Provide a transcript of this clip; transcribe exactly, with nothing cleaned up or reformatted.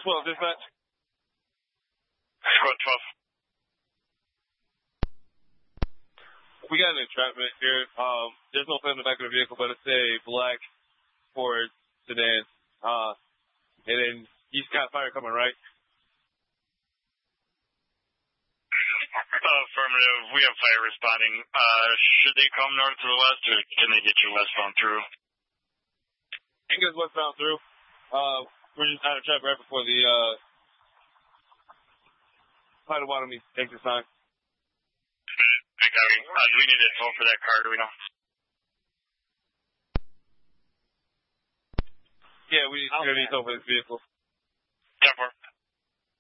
twelve, dispatch. Squad twelve. We got an entrapment here. Um, there's no plate in the back of the vehicle, but it's a black Ford sedan. Uh, and then he's got fire coming, right? Uh, affirmative. We have fire responding. Uh, should they come north to the west, or can they get you westbound through? He gets westbound through. Uh, we're just out of traffic right before the, uh, Potawatomi exit sign. Okay, copy. Uh, do we need a toll for that car, do we know? Yeah, we just need to toll for this vehicle. ten four.